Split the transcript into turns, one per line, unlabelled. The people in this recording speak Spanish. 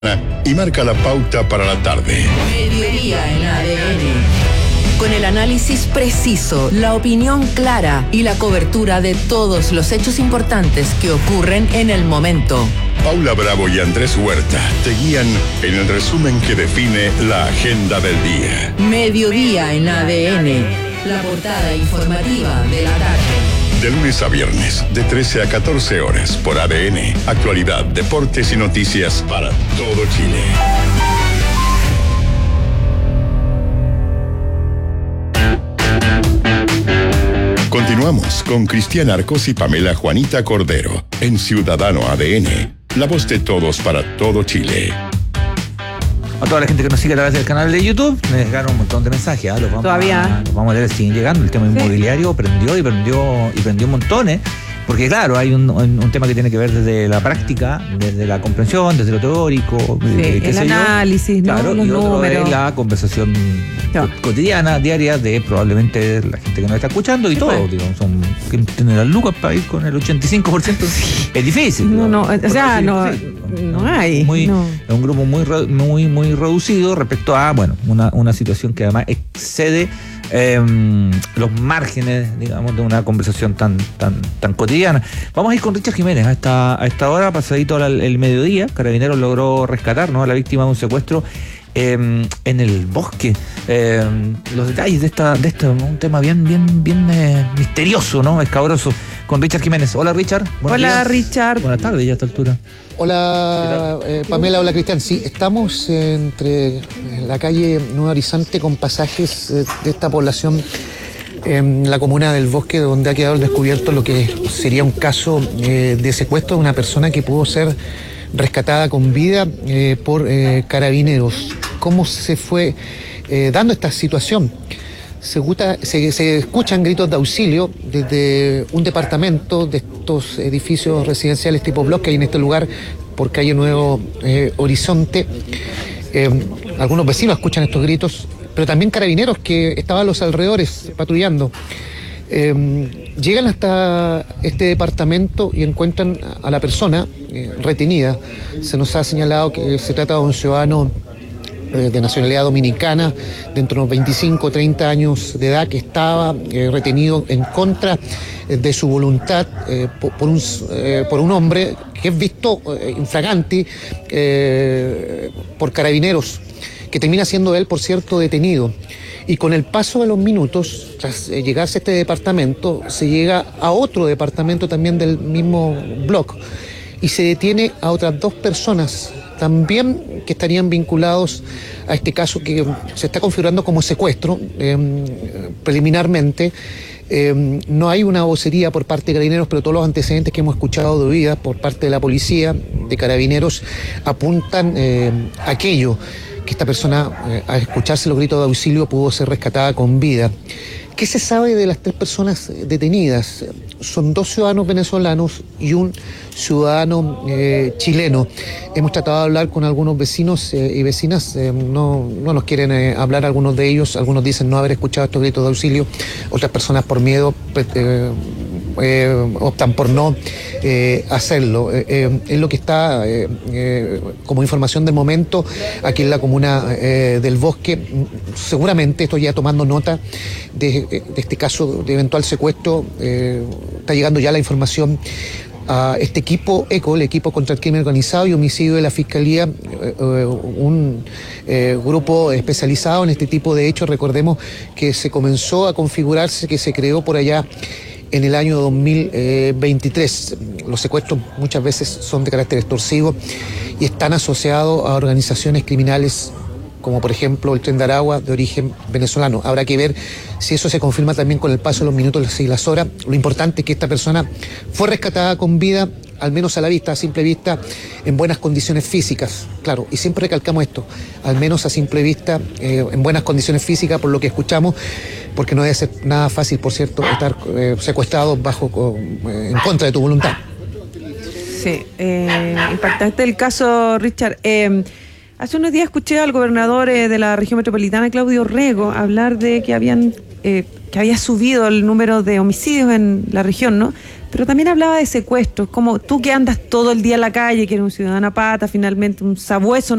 y marca la pauta para la tarde.
Mediodía en ADN. Con el análisis preciso, la opinión clara y la cobertura de todos los hechos importantes que ocurren en el momento.
Paula Bravo y Andrés Huerta te guían en el resumen que define la agenda del día.
Mediodía en ADN. La portada informativa de la tarde.
De lunes a viernes, de 13 a 14 horas, por ADN. Actualidad, deportes y noticias para todo Chile. Continuamos con Cristian Arcos y Pamela Juanita Cordero en Ciudadano ADN, la voz de todos para todo Chile.
A toda la gente que nos sigue a través del canal de YouTube, me dejaron un montón de mensajes. Los vamos a leer, siguen llegando. El tema inmobiliario prendió un montón, porque claro, hay un tema que tiene que ver desde la práctica, desde la comprensión, desde lo teórico,
el análisis, ¿no?
Claro,
los
y otro
números.
es la conversación cotidiana, diaria, de probablemente la gente que nos está escuchando y todo, digamos, que tienen las lucas para ir con el 85%. Es difícil.
No hay.
Es un grupo muy reducido respecto a, una situación que además excede los márgenes, digamos, de una conversación tan cotidiana. Vamos a ir con Richard Jiménez a esta hora, pasadito el mediodía. Carabineros logró rescatar, ¿no?, a la víctima de un secuestro en el bosque. Los detalles de esta un tema bien misterioso, ¿no?, escabroso, con Richard Jiménez. Hola, Richard.
Hola, Richard.
Buenas tardes ya a esta altura.
Hola, Pamela, hola, Cristian. Sí, estamos entre la calle Nuevo Horizonte con pasajes de esta población en la comuna del Bosque, donde ha quedado al descubierto lo que sería un caso de secuestro de una persona que pudo ser rescatada con vida por carabineros. ¿Cómo se fue dando esta situación? Se escuchan gritos de auxilio desde un departamento de estos edificios residenciales tipo bloque que hay en este lugar por calle Nuevo Horizonte. Algunos vecinos escuchan estos gritos, pero también carabineros que estaban a los alrededores patrullando. Llegan hasta este departamento y encuentran a la persona retenida. Se nos ha señalado que se trata de un ciudadano de nacionalidad dominicana, de entre unos 25 o 30 años de edad, que estaba retenido en contra de su voluntad por un hombre que es visto infraganti por carabineros, que termina siendo él, por cierto, detenido. Y con el paso de los minutos, tras llegarse a este departamento, se llega a otro departamento también del mismo bloque y se detiene a otras dos personas también que estarían vinculados a este caso que se está configurando como secuestro preliminarmente. No hay una vocería por parte de Carabineros, pero todos los antecedentes que hemos escuchado de oídas por parte de la policía, de Carabineros, apuntan a aquello, que esta persona, al escucharse los gritos de auxilio, pudo ser rescatada con vida. ¿Qué se sabe de las tres personas detenidas? Son dos ciudadanos venezolanos y un ciudadano chileno. Hemos tratado de hablar con algunos vecinos y vecinas, no nos quieren hablar algunos de ellos. Algunos dicen no haber escuchado estos gritos de auxilio, otras personas por miedo optan por no hacerlo. Es lo que está como información del momento aquí en la comuna del Bosque. Seguramente estoy ya tomando nota de este caso de eventual secuestro. Está llegando ya la información a este equipo ECO, el equipo contra el crimen organizado y homicidio de la Fiscalía, un grupo especializado en este tipo de hechos. Recordemos que se comenzó a configurarse, que se creó por allá en el año 2023. Los secuestros muchas veces son de carácter extorsivo y están asociados a organizaciones criminales como por ejemplo el Tren de Aragua, de origen venezolano. Habrá que ver si eso se confirma también con el paso de los minutos y las horas. Lo importante es que esta persona fue rescatada con vida, al menos a la vista, a simple vista, en buenas condiciones físicas. Claro, y siempre recalcamos esto, al menos a simple vista, en buenas condiciones físicas, por lo que escuchamos, porque no debe ser nada fácil, por cierto, estar secuestrado en contra de tu voluntad.
Sí, impactante el caso, Richard. Hace unos días escuché al gobernador de la región metropolitana, Claudio Rego, hablar de que había subido el número de homicidios en la región, ¿no? Pero también hablaba de secuestros, como tú que andas todo el día en la calle, que eres un ciudadano pata, finalmente un sabueso